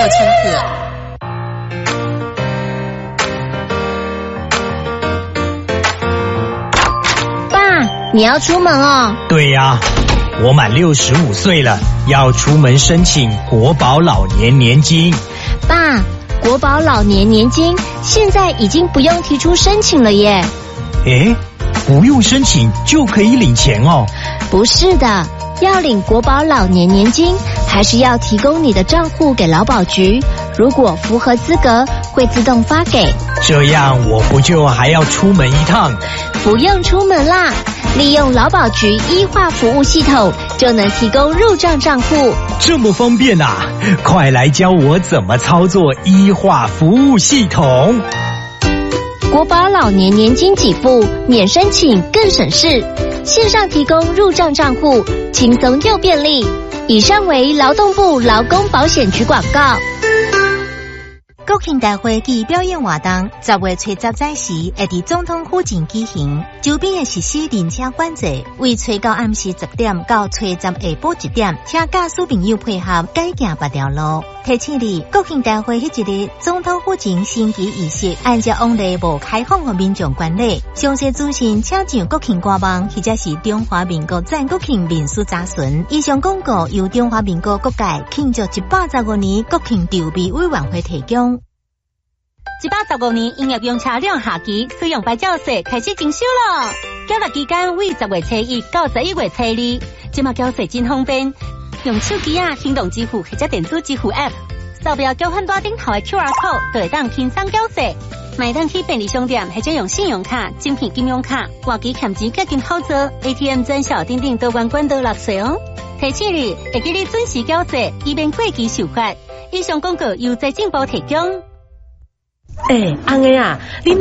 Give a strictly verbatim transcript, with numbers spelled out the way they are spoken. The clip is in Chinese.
乘客。 爸，你要出门哦？ 对呀、啊，我满六十五岁了，要出门申请国保老年年金。 爸，国保老年年金现在已经不用提出申请了耶。 诶，不用申请就可以领钱哦？ 不是的，要领国保老年年金，还是要提供你的账户给劳保局，如果符合资格，会自动发给。 这样我不就还要出门一趟？ 不用出门啦，利用劳保局医化服务系统，就能提供入账账户。 这么方便啊！快来教我怎么操作医化服务系统。 国保老年年金给付免申请更省事，线上提供入账账户，轻松又便利。以上为劳动部劳工保险局广告。 国庆大会暨表演活动，十月初十早时会伫总统府前举行。周边的实施人车管制，为初到暗时十点到初十下晡一点，请驾驶朋友配合改行别条路。提醒你，国庆大会迄一日，总统府前升旗仪式按照往例无开放给民众观礼。详细资讯请上国庆官网或者是中华民国赞国庆民俗查询。以上广告由中华民国各界庆祝一百十五年国庆筹备委员会提供。一百十五年营业用车辆下期使用牌照税开始征收了，缴纳期间为十月初一到十一月初二。这马缴税真方便，用手机啊、行动支付或者电子支付 App， 扫描交换单顶头的 Q R code， 就会当轻松缴税。买单去便利商店或者用信用卡、精品金融卡、活期欠钱结金好做 A T M 转小等等都关关都纳税哦。提醒你，会记你准时缴税，以免过期受罚。以上广告由财政部提供。 哎，安个啊，你